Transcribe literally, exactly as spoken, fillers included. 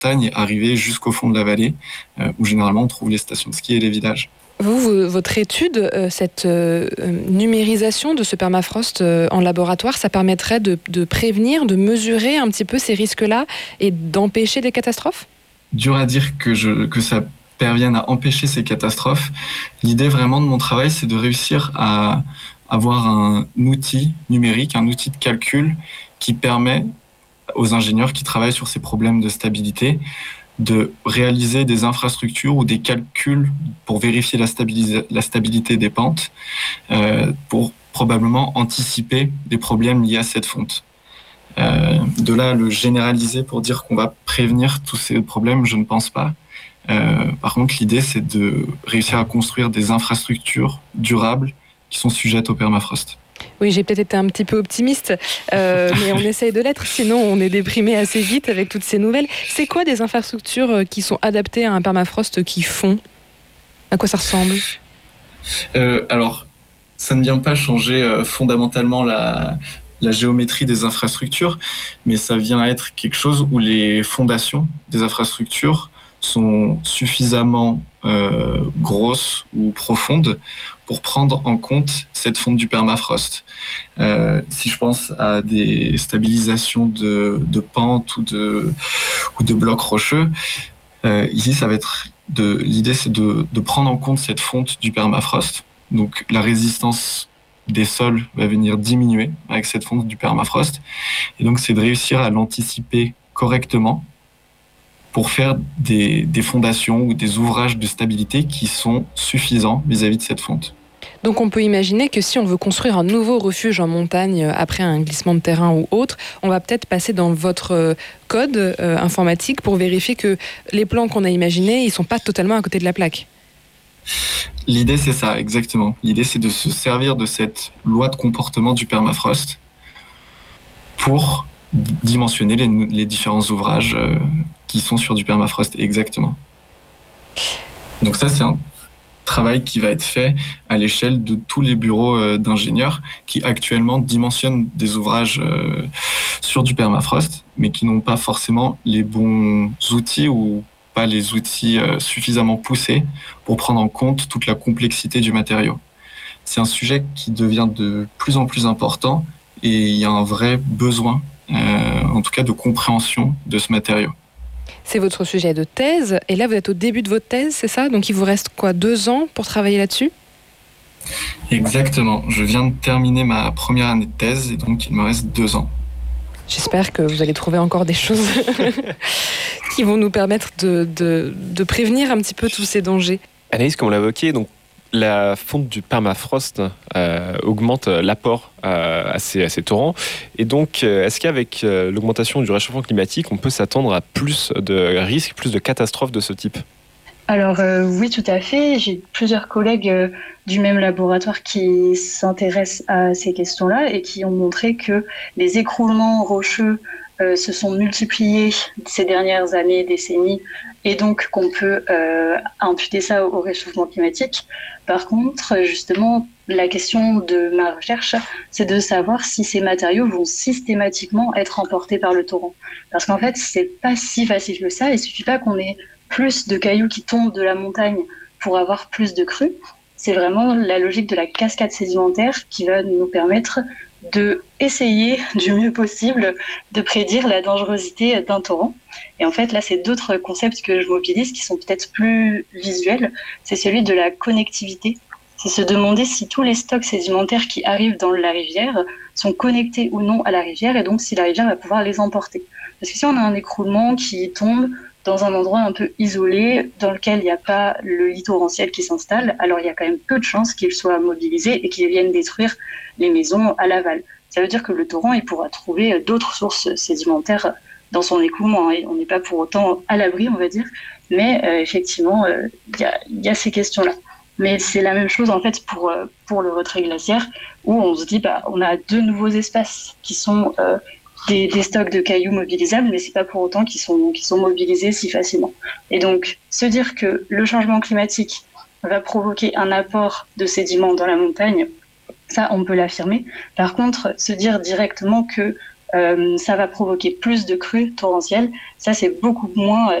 montagne et arriver jusqu'au fond de la vallée, euh, où généralement on trouve les stations de ski et les villages. Vous, vous votre étude, euh, cette euh, numérisation de ce permafrost euh, en laboratoire, ça permettrait de, de prévenir, de mesurer un petit peu ces risques-là et d'empêcher des catastrophes ? Dur à dire que, je, que ça parvienne à empêcher ces catastrophes. L'idée vraiment de mon travail, c'est de réussir à avoir un outil numérique, un outil de calcul qui permet aux ingénieurs qui travaillent sur ces problèmes de stabilité de réaliser des infrastructures ou des calculs pour vérifier la, stabilis- la stabilité des pentes, euh, pour probablement anticiper des problèmes liés à cette fonte. Euh, de là, le généraliser pour dire qu'on va prévenir tous ces problèmes, je ne pense pas. Euh, par contre, l'idée, c'est de réussir à construire des infrastructures durables qui sont sujettes au permafrost. Oui, j'ai peut-être été un petit peu optimiste, euh, mais on essaye de l'être, sinon on est déprimé assez vite avec toutes ces nouvelles. C'est quoi des infrastructures qui sont adaptées à un permafrost qui fond ? À quoi ça ressemble ? euh, Alors, ça ne vient pas changer euh, fondamentalement la, la géométrie des infrastructures, mais ça vient être quelque chose où les fondations des infrastructures sont suffisamment euh, grosses ou profondes pour prendre en compte cette fonte du permafrost. Euh, si je pense à des stabilisations de, de pentes ou de, ou de blocs rocheux, euh, ici, ça va être de, l'idée, c'est de, de prendre en compte cette fonte du permafrost. Donc, la résistance des sols va venir diminuer avec cette fonte du permafrost. Et donc, c'est de réussir à l'anticiper correctement pour faire des, des fondations ou des ouvrages de stabilité qui sont suffisants vis-à-vis de cette fonte. Donc on peut imaginer que si on veut construire un nouveau refuge en montagne après un glissement de terrain ou autre, on va peut-être passer dans votre code euh, informatique pour vérifier que les plans qu'on a imaginés, ils ne sont pas totalement à côté de la plaque. L'idée, c'est ça, exactement. L'idée, c'est de se servir de cette loi de comportement du permafrost pour dimensionner les, les différents ouvrages euh, qui sont sur du permafrost, exactement. Donc ça, c'est un travail qui va être fait à l'échelle de tous les bureaux euh, d'ingénieurs qui actuellement dimensionnent des ouvrages euh, sur du permafrost, mais qui n'ont pas forcément les bons outils ou pas les outils euh, suffisamment poussés pour prendre en compte toute la complexité du matériau. C'est un sujet qui devient de plus en plus important et il y a un vrai besoin, euh, en tout cas de compréhension de ce matériau. C'est votre sujet de thèse, et là vous êtes au début de votre thèse, c'est ça ? Donc il vous reste quoi, deux ans pour travailler là-dessus ? Exactement, je viens de terminer ma première année de thèse, et donc il me reste deux ans. J'espère que vous allez trouver encore des choses qui vont nous permettre de, de, de prévenir un petit peu tous ces dangers. Anaïs, comme on l'a évoqué, donc la fonte du permafrost euh, augmente l'apport euh, à, ces, à ces torrents. Et donc, euh, est-ce qu'avec euh, l'augmentation du réchauffement climatique, on peut s'attendre à plus de risques, plus de catastrophes de ce type ? Alors euh, oui, tout à fait. J'ai plusieurs collègues euh, du même laboratoire qui s'intéressent à ces questions-là et qui ont montré que les écroulements rocheux euh, se sont multipliés ces dernières années, décennies, et donc qu'on peut euh, imputer ça au réchauffement climatique. Par contre, justement, la question de ma recherche, c'est de savoir si ces matériaux vont systématiquement être emportés par le torrent. Parce qu'en fait, c'est pas si facile que ça. Il suffit pas qu'on ait plus de cailloux qui tombent de la montagne pour avoir plus de crues. C'est vraiment la logique de la cascade sédimentaire qui va nous permettre de essayer du mieux possible de prédire la dangerosité d'un torrent. Et en fait, là, c'est d'autres concepts que je mobilise qui sont peut-être plus visuels. C'est celui de la connectivité. C'est se demander si tous les stocks sédimentaires qui arrivent dans la rivière sont connectés ou non à la rivière, et donc si la rivière va pouvoir les emporter. Parce que si on a un écroulement qui tombe dans un endroit un peu isolé, dans lequel il n'y a pas le lit torrentiel qui s'installe, alors il y a quand même peu de chances qu'il soit mobilisé et qu'il vienne détruire les maisons à l'aval. Ça veut dire que le torrent, il pourra trouver d'autres sources sédimentaires dans son écoulement. Et on n'est pas pour autant à l'abri, on va dire, mais euh, effectivement, il euh, y, a, y a ces questions-là. Mais c'est la même chose en fait pour, euh, pour le retrait glaciaire, où on se dit bah, on a deux nouveaux espaces qui sont euh, Des, des stocks de cailloux mobilisables, mais c'est pas pour autant qu'ils sont, qu'ils sont mobilisés si facilement. Et donc, se dire que le changement climatique va provoquer un apport de sédiments dans la montagne, ça, on peut l'affirmer. Par contre, se dire directement que euh, ça va provoquer plus de crues torrentielles. Ça, c'est beaucoup moins